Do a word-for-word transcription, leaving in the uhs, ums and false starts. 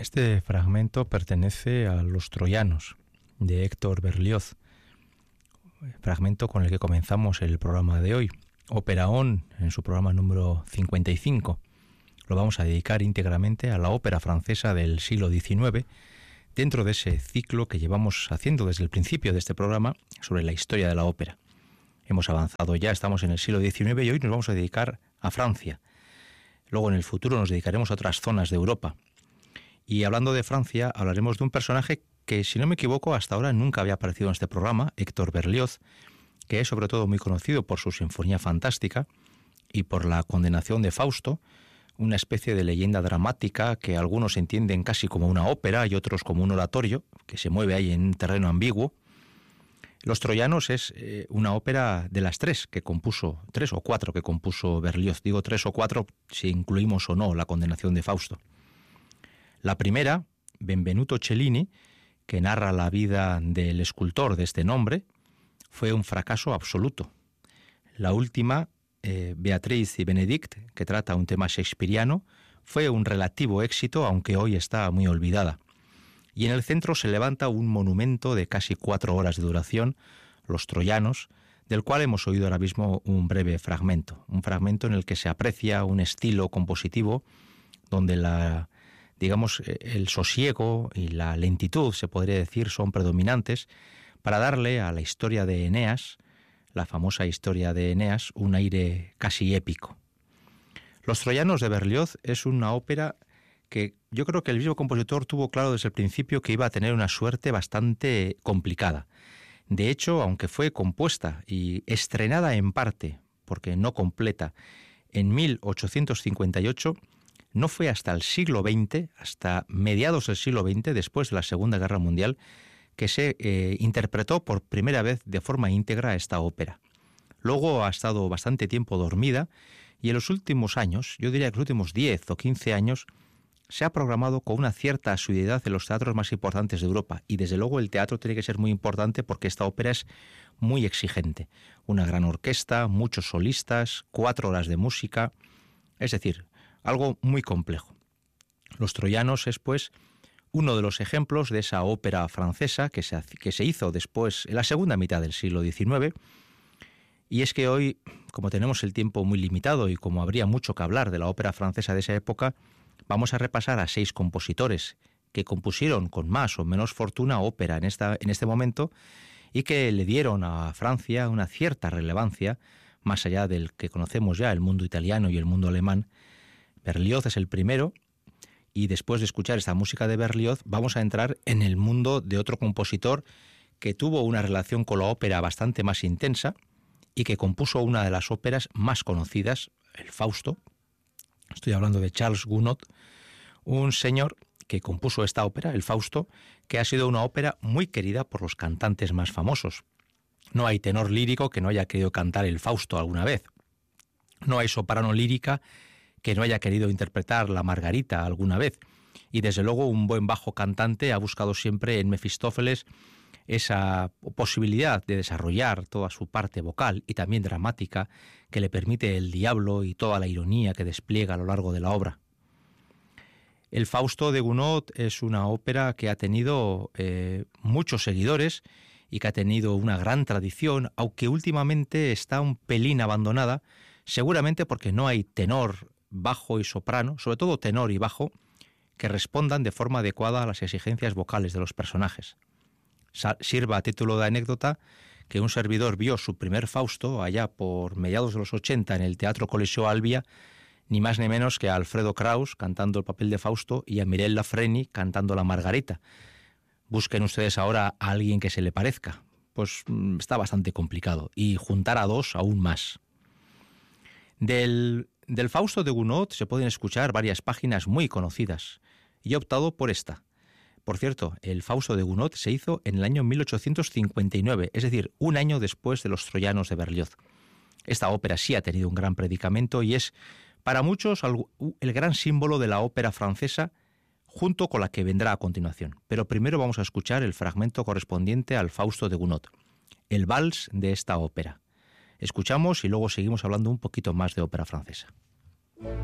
Este fragmento pertenece a Los Troyanos, de Héctor Berlioz, fragmento con el que comenzamos el programa de hoy. Operaón, en su programa número cincuenta y cinco, lo vamos a dedicar íntegramente a la ópera francesa del siglo diecinueve, dentro de ese ciclo que llevamos haciendo desde el principio de este programa sobre la historia de la ópera. Hemos avanzado ya, estamos en el siglo diecinueve y hoy nos vamos a dedicar a Francia. Luego en el futuro nos dedicaremos a otras zonas de Europa. Y hablando de Francia, hablaremos de un personaje que, si no me equivoco, hasta ahora nunca había aparecido en este programa, Héctor Berlioz, que es sobre todo muy conocido por su Sinfonía Fantástica y por la Condenación de Fausto, una especie de leyenda dramática que algunos entienden casi como una ópera y otros como un oratorio, que se mueve ahí en un terreno ambiguo. Los Troyanos es eh, una ópera de las tres que compuso, tres o cuatro que compuso Berlioz. Digo tres o cuatro si incluimos o no la Condenación de Fausto. La primera, Benvenuto Cellini, que narra la vida del escultor de este nombre, fue un fracaso absoluto. La última, eh, Beatriz y Benedict, que trata un tema shakespeariano, fue un relativo éxito, aunque hoy está muy olvidada. Y en el centro se levanta un monumento de casi cuatro horas de duración, Los Troyanos, del cual hemos oído ahora mismo un breve fragmento, un fragmento en el que se aprecia un estilo compositivo donde la... digamos, el sosiego y la lentitud, se podría decir, son predominantes para darle a la historia de Eneas, la famosa historia de Eneas, un aire casi épico. Los Troyanos de Berlioz es una ópera que yo creo que el mismo compositor tuvo claro desde el principio que iba a tener una suerte bastante complicada. De hecho, aunque fue compuesta y estrenada en parte, porque no completa, en mil ochocientos cincuenta y ocho, no fue hasta el siglo veinte, hasta mediados del siglo veinte, después de la Segunda Guerra Mundial, que se eh, interpretó por primera vez de forma íntegra esta ópera. Luego ha estado bastante tiempo dormida y en los últimos años, yo diría que los últimos diez o quince años, se ha programado con una cierta asiduidad en los teatros más importantes de Europa. Y desde luego el teatro tiene que ser muy importante porque esta ópera es muy exigente. Una gran orquesta, muchos solistas, cuatro horas de música, es decir, algo muy complejo. Los Troyanos es, pues, uno de los ejemplos de esa ópera francesa que se, que se hizo después, en la segunda mitad del siglo diecinueve, y es que hoy, como tenemos el tiempo muy limitado y como habría mucho que hablar de la ópera francesa de esa época, vamos a repasar a seis compositores que compusieron con más o menos fortuna ópera en, esta, en este momento y que le dieron a Francia una cierta relevancia, más allá del que conocemos ya, el mundo italiano y el mundo alemán. Berlioz es el primero, y después de escuchar esta música de Berlioz vamos a entrar en el mundo de otro compositor que tuvo una relación con la ópera bastante más intensa y que compuso una de las óperas más conocidas, el Fausto. Estoy hablando de Charles Gounod, un señor que compuso esta ópera, el Fausto, que ha sido una ópera muy querida por los cantantes más famosos. No hay tenor lírico que no haya querido cantar el Fausto alguna vez. No hay soprano lírica que no haya querido interpretar la Margarita alguna vez. Y desde luego un buen bajo cantante ha buscado siempre en Mefistófeles esa posibilidad de desarrollar toda su parte vocal y también dramática que le permite el diablo y toda la ironía que despliega a lo largo de la obra. El Fausto de Gounod es una ópera que ha tenido eh, muchos seguidores y que ha tenido una gran tradición, aunque últimamente está un pelín abandonada, seguramente porque no hay tenor, bajo y soprano, sobre todo tenor y bajo, que respondan de forma adecuada a las exigencias vocales de los personajes. Sirva a título de anécdota que un servidor vio su primer Fausto allá por mediados de los ochenta en el Teatro Coliseo Albia, ni más ni menos que a Alfredo Kraus cantando el papel de Fausto y a Mireille Lafreni cantando la Margarita. Busquen ustedes ahora a alguien que se le parezca. Pues está bastante complicado. Y juntar a dos aún más. Del, del Fausto de Gounod se pueden escuchar varias páginas muy conocidas. Y he optado por esta. Por cierto, el Fausto de Gounod se hizo en el año mil ochocientos cincuenta y nueve, es decir, un año después de Los Troyanos de Berlioz. Esta ópera sí ha tenido un gran predicamento y es, para muchos, el gran símbolo de la ópera francesa, junto con la que vendrá a continuación. Pero primero vamos a escuchar el fragmento correspondiente al Fausto de Gounod, el vals de esta ópera. Escuchamos y luego seguimos hablando un poquito más de ópera francesa.